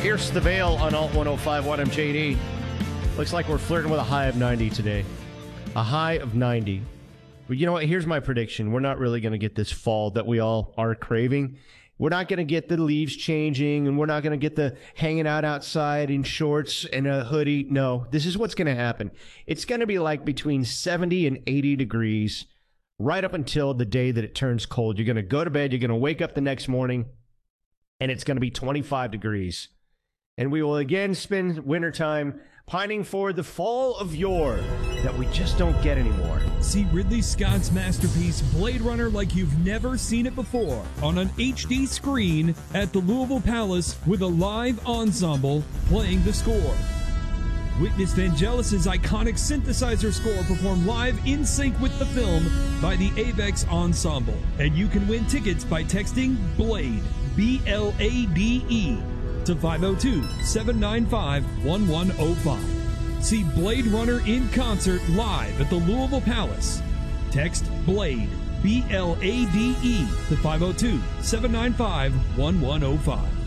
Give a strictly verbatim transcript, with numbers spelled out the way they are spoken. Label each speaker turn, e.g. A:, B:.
A: Pierce the Veil on Alt one oh five point one M J D. Looks like we're flirting with a high of ninety today. A high of ninety. But you know what? Here's my prediction. We're not really going to get this fall that we all are craving. We're not going to get the leaves changing, and we're not going to get the hanging out outside in shorts and a hoodie. No, this is what's going to happen. It's going to be like between seventy and eighty degrees right up until the day that it turns cold. You're going to go to bed. You're going to wake up the next morning, and it's going to be twenty-five degrees. And we will again spend wintertime pining for the fall of yore that we just don't get anymore.
B: See Ridley Scott's masterpiece Blade Runner like you've never seen it before on an H D screen at the Louisville Palace with a live ensemble playing the score. Witness Vangelis' iconic synthesizer score performed live in sync with the film by the Avex Ensemble. And you can win tickets by texting BLADE, B L A D E, to five oh two, seven nine five, one one oh five. See Blade Runner in concert live at the Louisville Palace. Text BLADE, B L A D E, to five oh two, seven nine five, one one oh five.